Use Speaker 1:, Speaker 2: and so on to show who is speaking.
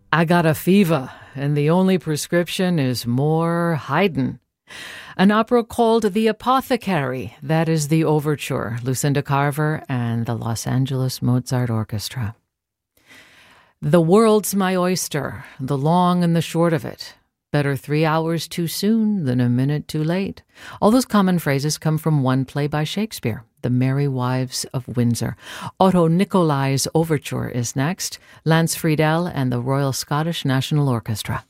Speaker 1: I got a fever, and the only prescription is more Haydn. An opera called The Apothecary, that is the overture, Lucinda Carver and the Los Angeles Mozart Orchestra. The world's my oyster, the long and the short of it. Better 3 hours too soon than a minute too late. All those common phrases come from one play by Shakespeare, The Merry Wives of Windsor. Otto Nicolai's overture is next, Lance Friedel and the Royal Scottish National Orchestra.